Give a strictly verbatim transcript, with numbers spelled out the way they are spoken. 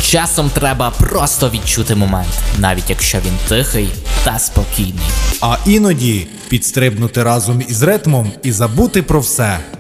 Часом треба просто відчути момент, навіть якщо він тихий та спокійний. А іноді підстрибнути разом із ритмом і забути про все.